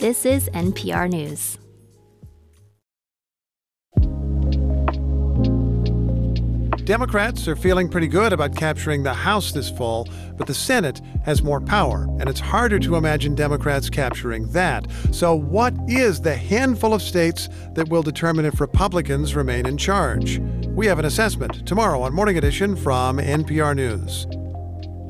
This is NPR News. Democrats are feeling pretty good about capturing the House this fall, but the Senate has more power, and it's harder to imagine Democrats capturing that. So what is the handful of states that will determine if Republicans remain in charge? We have an assessment tomorrow on Morning Edition from NPR News.